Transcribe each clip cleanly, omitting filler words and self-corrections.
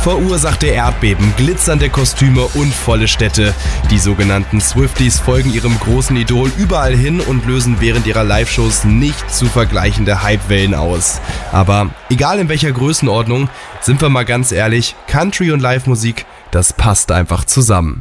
verursachte Erdbeben, glitzernde Kostüme und volle Städte. Die sogenannten Swifties folgen ihrem großen Idol überall hin und lösen während ihrer Live-Shows nicht zu vergleichende Hypewellen aus. Aber egal in welcher Größenordnung, sind wir mal ganz ehrlich, Country und Live-Musik, das passt einfach zusammen.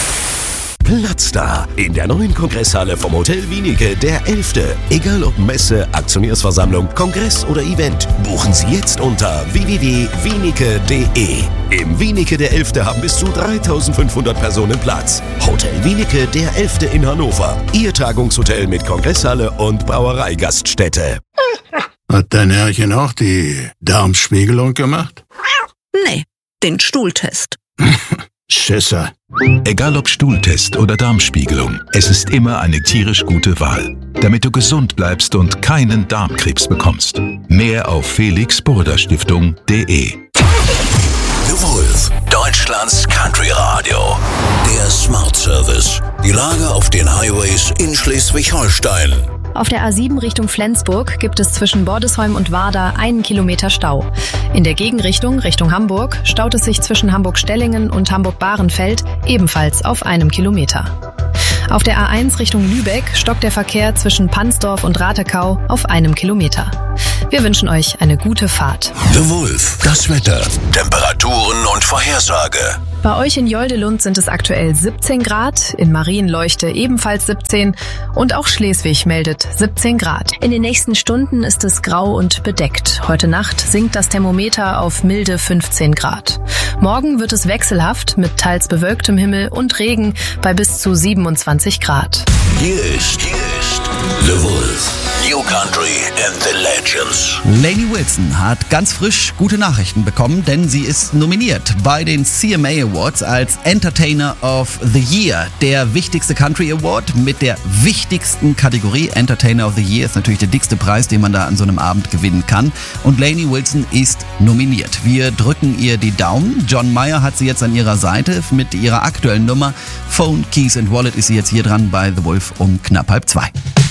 Platz in der neuen Kongresshalle vom Hotel Wienicke, der 11. Egal ob Messe, Aktionärsversammlung, Kongress oder Event, buchen Sie jetzt unter www.wienicke.de. Im Wienicke der 11. haben bis zu 3500 Personen Platz. Hotel Wienicke der 11. in Hannover. Ihr Tagungshotel mit Kongresshalle und Brauereigaststätte. Hat dein Herrchen auch die Darmspiegelung gemacht? Nee, den Stuhltest. Schisser. Egal ob Stuhltest oder Darmspiegelung, es ist immer eine tierisch gute Wahl, damit du gesund bleibst und keinen Darmkrebs bekommst. Mehr auf felixburda-stiftung.de. The Wolf, Deutschlands Country Radio. Der Smart Service. Die Lage auf den Highways in Schleswig-Holstein. Auf der A7 Richtung Flensburg gibt es zwischen Bordesholm und Warda 1 Kilometer Stau. In der Gegenrichtung, Richtung Hamburg, staut es sich zwischen Hamburg-Stellingen und Hamburg-Bahrenfeld ebenfalls auf 1 Kilometer. Auf der A1 Richtung Lübeck stockt der Verkehr zwischen Pansdorf und Ratekau auf 1 Kilometer. Wir wünschen euch eine gute Fahrt. The Wolf, das Wetter, Temperaturen und Vorhersage. Bei euch in Joldelund sind es aktuell 17 Grad, in Marienleuchte ebenfalls 17 und auch Schleswig meldet 17 Grad. In den nächsten Stunden ist es grau und bedeckt. Heute Nacht sinkt das Thermometer auf milde 15 Grad. Morgen wird es wechselhaft mit teils bewölktem Himmel und Regen bei bis zu 27 Grad. Hier ist The Wolf. New Country and the Legends. Lainey Wilson hat ganz frisch gute Nachrichten bekommen, denn sie ist nominiert bei den CMA Awards als Entertainer of the Year. Der wichtigste Country Award mit der wichtigsten Kategorie. Entertainer of the Year ist natürlich der dickste Preis, den man da an so einem Abend gewinnen kann. Und Lainey Wilson ist nominiert. Wir drücken ihr die Daumen. John Mayer hat sie jetzt an ihrer Seite. Mit ihrer aktuellen Nummer Phone, Keys and Wallet ist sie jetzt hier dran bei The Wolf um knapp 1:30.